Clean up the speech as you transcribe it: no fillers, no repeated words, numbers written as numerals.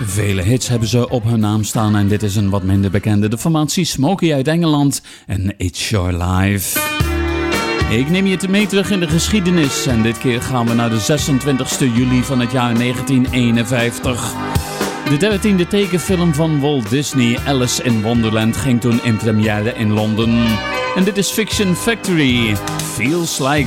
Vele hits hebben ze op hun naam staan en dit is een wat minder bekende. De formatie Smokey uit Engeland en It's Your Life. Ik neem je mee terug in de geschiedenis en dit keer gaan we naar de 26 juli van het jaar 1951. De 13e tekenfilm van Walt Disney, Alice in Wonderland, ging toen in première in Londen. En dit is Fiction Factory, Feels Like